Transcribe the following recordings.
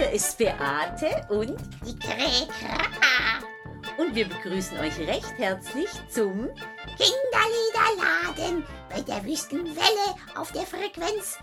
Hier ist Beate und die Kräkra. Und wir begrüßen euch recht herzlich zum Kinderliederladen bei der Wüstenwelle auf der Frequenz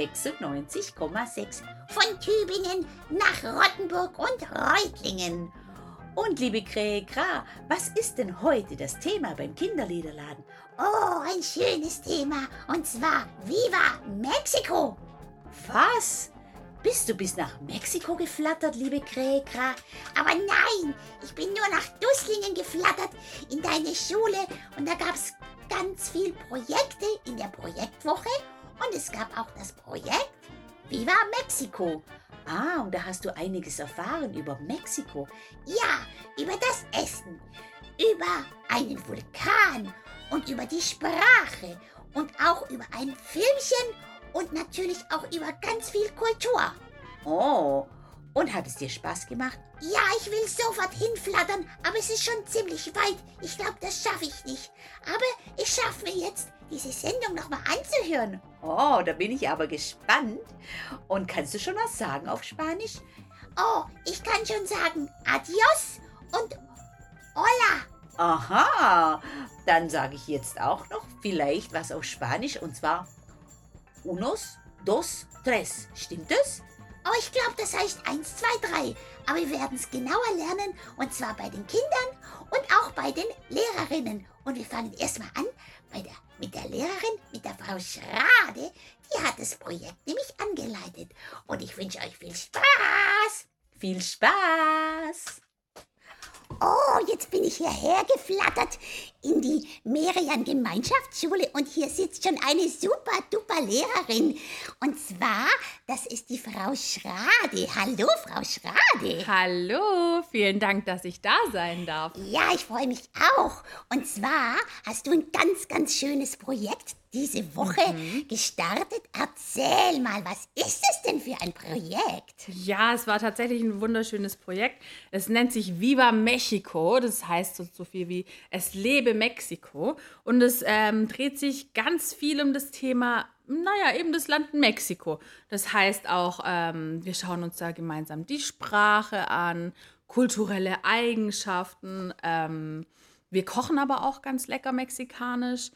96,6 von Tübingen nach Rottenburg und Reutlingen. Und liebe Kräkra, was ist denn heute das Thema beim Kinderliederladen? Oh, ein schönes Thema, und zwar Viva Mexiko! Was? Bist du bis nach Mexiko geflattert, liebe Kräkra? Aber nein, ich bin nur nach Dusslingen geflattert in deine Schule und da gab es ganz viel Projekte in der Projektwoche und es gab auch das Projekt Viva Mexiko. Ah, und da hast du einiges erfahren über Mexiko. Ja, über das Essen, über einen Vulkan und über die Sprache und auch über ein Filmchen und natürlich auch über ganz viel Kultur. Oh, und hat es dir Spaß gemacht? Ja, ich will sofort hinflattern, aber es ist schon ziemlich weit. Ich glaube, das schaffe ich nicht. Aber ich schaffe mir jetzt, diese Sendung nochmal anzuhören. Oh, da bin ich aber gespannt. Und kannst du schon was sagen auf Spanisch? Oh, ich kann schon sagen Adios und Hola. Aha, dann sage ich jetzt auch noch vielleicht was auf Spanisch, und zwar unos, dos, tres. Stimmt das? Oh, ich glaube, das heißt 1, 2, 3. Aber wir werden es genauer lernen, und zwar bei den Kindern und auch bei den Lehrerinnen. Und wir fangen erstmal an mit der Lehrerin, mit der Frau Schrade. Die hat das Projekt nämlich angeleitet. Und ich wünsche euch viel Spaß. Viel Spaß! Oh, jetzt bin ich hierher geflattert in die Merian-Gemeinschaftsschule und hier sitzt schon eine super-duper Lehrerin. Und zwar, das ist die Frau Schrade. Hallo, Frau Schrade. Hallo, vielen Dank, dass ich da sein darf. Ja, ich freue mich auch. Und zwar hast du ein ganz, ganz schönes Projekt diese Woche gestartet. Erzähl mal, was ist es denn für ein Projekt? Ja, es war tatsächlich ein wunderschönes Projekt. Es nennt sich Viva Mexico. Das heißt so viel wie Es lebe Mexiko. Und es dreht sich ganz viel um das Thema, eben das Land Mexiko. Das heißt auch, wir schauen uns da gemeinsam die Sprache an, kulturelle Eigenschaften. Wir kochen aber auch ganz lecker mexikanisch.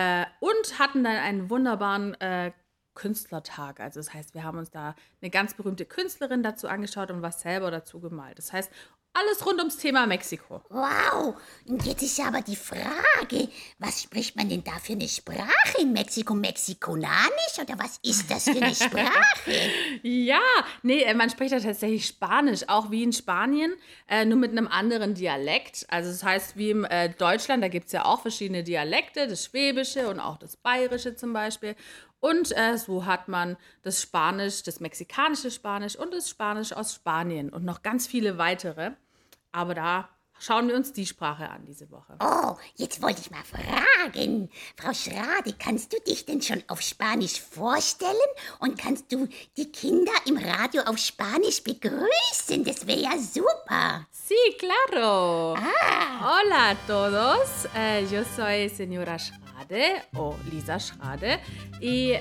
Und hatten dann einen wunderbaren Künstlertag. Also das heißt, wir haben uns da eine ganz berühmte Künstlerin dazu angeschaut und was selber dazu gemalt. Das heißt, alles rund ums Thema Mexiko. Wow, und jetzt ist aber die Frage, was spricht man denn da für eine Sprache in Mexiko? Mexikonanisch oder was ist das für eine Sprache? Ja, man spricht da tatsächlich Spanisch, auch wie in Spanien, nur mit einem anderen Dialekt. Also das heißt, wie in Deutschland, da gibt es ja auch verschiedene Dialekte, das Schwäbische und auch das Bayerische zum Beispiel. Und so hat man das Spanisch, das mexikanische Spanisch und das Spanisch aus Spanien und noch ganz viele weitere. Aber da schauen wir uns die Sprache an diese Woche. Oh, jetzt wollte ich mal fragen. Frau Schrade, kannst du dich denn schon auf Spanisch vorstellen? Und kannst du die Kinder im Radio auf Spanisch begrüßen? Das wäre ja super. Sí, claro. Hola a todos. Yo soy señora Schrade o Lisa Schrade. Y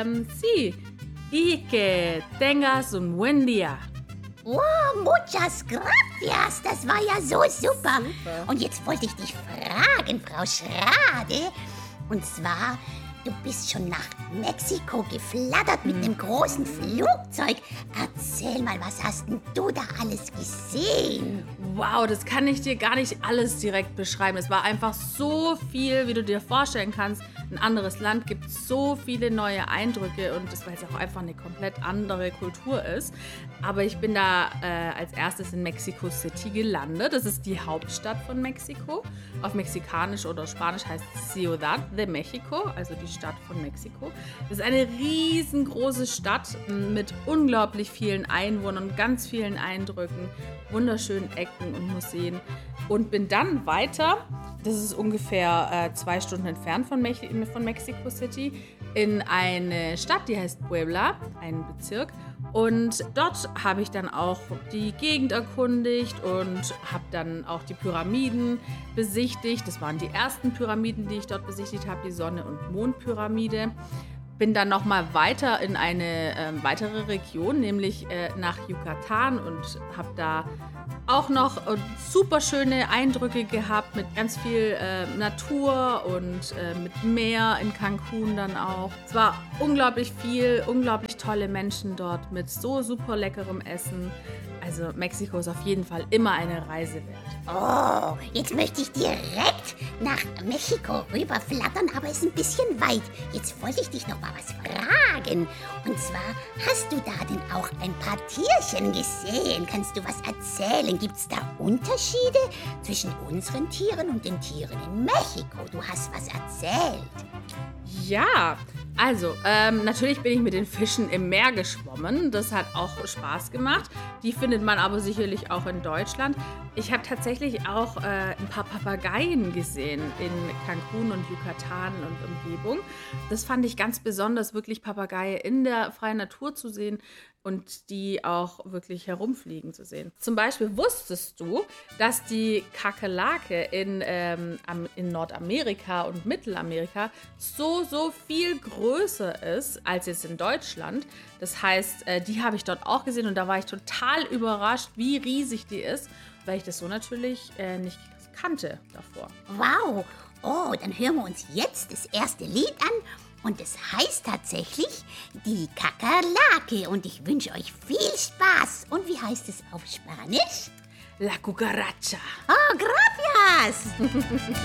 sí, y que tengas un buen día. Wow, muchas gracias. Das war ja so super. Und jetzt wollte ich dich fragen, Frau Schrade. Und zwar, du bist schon nach Mexiko geflattert mit einem großen Flugzeug. Erzähl mal, was hast denn du da alles gesehen? Wow, das kann ich dir gar nicht alles direkt beschreiben. Es war einfach so viel, wie du dir vorstellen kannst. Ein anderes Land gibt so viele neue Eindrücke und das, weil es auch einfach eine komplett andere Kultur ist. Aber ich bin da als erstes in Mexico City gelandet. Das ist die Hauptstadt von Mexiko. Auf Mexikanisch oder Spanisch heißt es Ciudad de México, also die Stadt von Mexiko. Das ist eine riesengroße Stadt mit unglaublich vielen Einwohnern und ganz vielen Eindrücken, wunderschönen Ecken und Museen. Und bin dann weiter, das ist ungefähr 2 Stunden entfernt von Mexico City, in eine Stadt, die heißt Puebla, ein Bezirk. Und dort habe ich dann auch die Gegend erkundigt und habe dann auch die Pyramiden besichtigt. Das waren die ersten Pyramiden, die ich dort besichtigt habe, die Sonne- und Mondpyramide. bin dann nochmal weiter in eine weitere Region, nämlich nach Yucatan und habe da auch noch super schöne Eindrücke gehabt mit ganz viel Natur und mit Meer in Cancun dann auch. Es war unglaublich viel, unglaublich tolle Menschen dort mit so super leckerem Essen. Also Mexiko ist auf jeden Fall immer eine Reise wert. Oh, jetzt möchte ich direkt nach Mexiko rüberflattern, aber ist ein bisschen weit. Jetzt wollte ich dich noch mal was fragen. Und zwar, hast du da denn auch ein paar Tierchen gesehen? Kannst du was erzählen? Gibt es da Unterschiede zwischen unseren Tieren und den Tieren in Mexiko? Du hast was erzählt. Ja, also natürlich bin ich mit den Fischen im Meer geschwommen. Das hat auch Spaß gemacht. Die findet man aber sicherlich auch in Deutschland. Ich habe tatsächlich auch ein paar Papageien gesehen in Cancun und Yucatan und Umgebung. Das fand ich ganz besonders, wirklich Papageie in der freien Natur zu sehen und die auch wirklich herumfliegen zu sehen. Zum Beispiel wusstest du, dass die Kakerlake in Nordamerika und Mittelamerika so viel größer ist als jetzt in Deutschland. Das heißt, die habe ich dort auch gesehen und da war ich total überrascht, wie riesig die ist, weil ich das so natürlich nicht kannte davor. Wow. Oh, dann hören wir uns jetzt das erste Lied an. Und es heißt tatsächlich die Kakerlake. Und ich wünsche euch viel Spaß. Und wie heißt es auf Spanisch? La cucaracha. Oh, gracias.